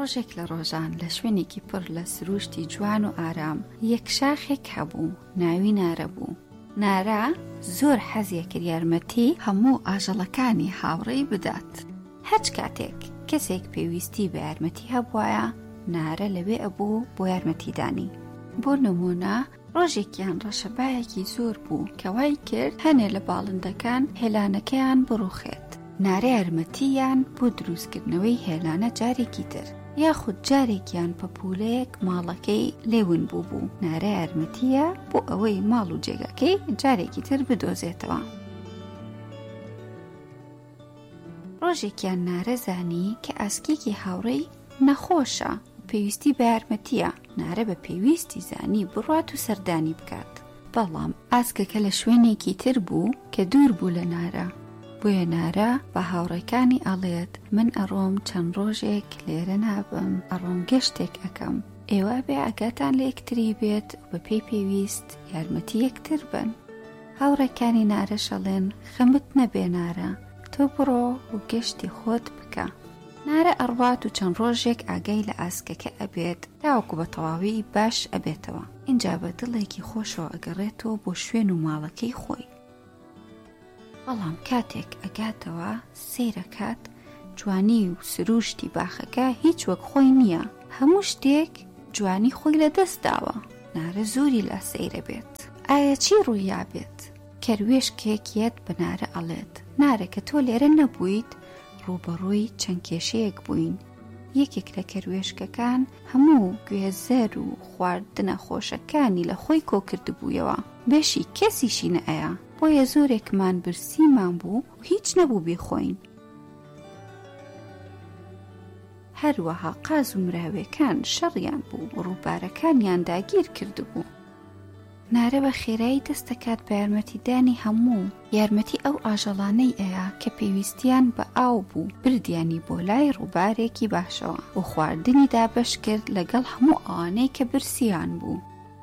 ڕۆژێک لە ڕۆژان لە شوێنێکی پڕ لە سروشتی جوان و ئارام یەک شاخێک هەبوو، ناوی نارە بوو. نارە زۆر حەزیە کرد یارمەتی هەموو ئاژەڵەکانی هاوڕێی بدات. هەچ کاتێک کەسێک پێویستی بە یارمەتی هەبوایە، نارە لەوێ ئەبوو بۆ یارمەتیدانی. بۆ نمونە ڕۆژێکیان ڕەشەبایەکی زۆر بوو کە وای کرد هەنێ لە باڵندەکان هێلانەکەیان بڕوخێت. نارە یارمەتییان بۆ دروستکردنەوەی هێلانە جارێکی تر، یاخود جارێکیان پەپولەیەک ماڵەکەی لێون بوو. نارە یارمەتیە بۆ ئەوەی ماڵ و جێگەکەی جارێکی تر بدۆزێتەوە. ڕۆژێکیان نارە زانی کە ئاسکێکی هاوڕێی نەخۆشە، پێویستی بە یارمەتیە. نارە بە پێویستی زانی بڕات و سەردانی بکات. بەڵام ئاسکەکە لە شوێنێکی تر بوو کە دوور بوو لە نارە. بۆیە نارە بە هاوڕێکانی ئەڵێت من ئەڕۆم چەند ڕۆژێک لێرە نابم، ئەڕۆم گەشتێک ئەەکەم. ئێوە بێ ئەگاتان لە یەکتری بێت بە پێی پێویست یارمەتی یەکتر بن. هاوڕێکانی نارە شەڵێن خەمت نەبێ نارە، تۆ بڕۆ و گەشتی خۆت بکە. نارە ئەڕوات و چەند ڕۆژێک ئاگای لە ئاسکەکە ئەبێت تاوەکو بە تەواوی باش ئەبێتەوە. اینجا بە دڵێکی خۆشەوە ئەگەڕێتەوە بۆ شوێن و ماڵەکەی خۆی. بەڵام کاتێک ئەگاتەوە سەیرەکات، جوانی و سروشتی باخەکە هیچ وەک خۆی نییە. هەموو شتێک جوانی خۆی لە دەست داوە. نارە زۆری لا سەیرە بێت. ئایا چی ڕوویا بێت؟ کەروێشکێکیەت بە نارە ئەڵێت نارە کە تۆ لێرە نەبوویت ڕووبەڕووی چەند کێشەیەک بووین. یەکێک لە کەروێشکەکان هەموو گوێزەر و خواردنە خۆشەکانی لە خۆی کۆکردبوویەوە. بێشی کەسیشی نەئەیە، بۆیە زۆرێکمان برسیمان بوو و هیچ نەبوو بێخۆین. هەروەها قاز و مراوێکان شەڕیان بوو و ڕووبارەکانیان داگیر کردبوو. نارە بە خێرایی دەستەکات بە یارمەتیدانی هەموو. یارمەتی ئەو ئاژەڵانەی ئەیە کە پێویستیان بە ئاو بوو، بردیانی بۆ لای ڕووبارێکی باشەوە و خواردنیدا بەش کرد لەگەڵ هەموو ئەوانەی کە برسیان بوو.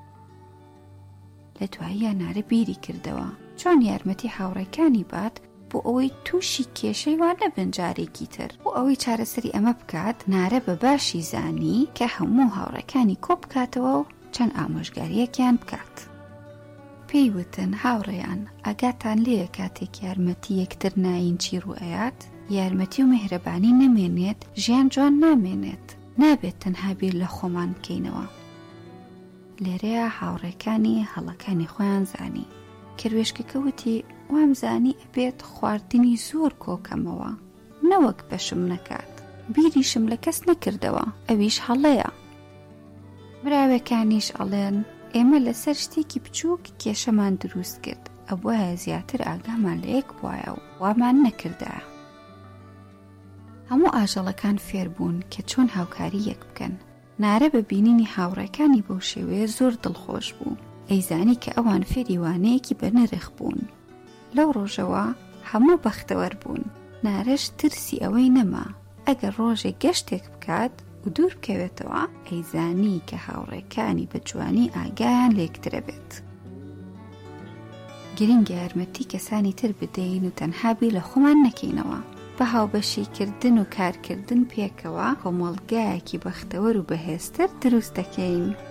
لە دواییە نارە بیری کردەوە چۆن یارمەتی هاوڕێکانی بات بۆ ئەوەی تووشی کێشەی وان نەبن جارێکی تر. بۆ ئەوەی چارەسەری ئەمە بکات، نارە بە باشی زانی کە هەموو هاوڕێکانی کۆ بکاتەوە و چەند ئامۆژگاریەکیان بکات. پێیوتن هاوڕێیان ئاگاتان لێیە کاتێک یارمەتی یەکتر ناین چی ڕوئەیات؟ یارمەتی و مهرەبانی نەمێنێت، ژیان جوان نامێنێت. نابێت تەنها بیر لە خۆمان بکەینەوە. لێرەیە هاوڕێکانی هەڵەکانی خۆیان زانی. کەروێشکەکە وتی وام زانی ئەبێت خواردنی زۆر کۆکەمەوە، نەوەک بەشم نەکات. بیریشم لە کەس نەکردەوە، ئەویش هەڵەیە. مراوەکانیش ئەڵێن ئێمە لەسەر شتێکی بچووک کێشەمان دروست کرد، ئەوە زیاتر ئاگامان لە یەک بووایە و وامان نەکردە. هەموو ئاژەڵەکان فێر بوون کە چۆن هاوکاری یەک بکەن. نارە بە بینینی هاوڕێکانی بەو شێوەیە زۆر دڵخۆش بوو. ئەیزانی کە ئەوان فێریوانەیەکی بەنرخ بوون. لەو ڕۆژەوە هەموو بەختەوەر بوون. نارەش ترسی ئەوەی نەما ئەگەر ڕۆژێک گەشتێک بکات و دوور بکەوێتەوە، ئەیزانی کە هاوڕێکانی بە جوانی ئاگایان لێکترە بێت. گرنگە یارمەتی کەسانی تر بدەین و تەنها بیر لە خۆمان نەکەینەوە. بە هاوبەشیکردن و کارکردن پێکەوە کۆمەڵگایەکی بەختەوەر و بەهێزتر دروست دەکەین.